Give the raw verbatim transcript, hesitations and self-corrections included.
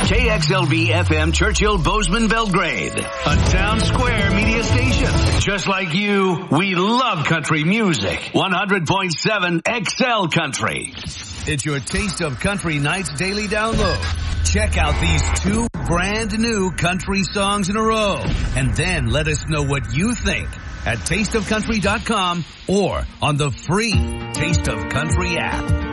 K X L V F M Churchill Bozeman Belgrade, a town square media station. Just like you, we love country music. one hundred point seven X L Country. It's your Taste of Country Night's daily download. Check out these two brand new country songs in a row, and then let us know what you think at taste of country dot com or on the free Taste of Country app.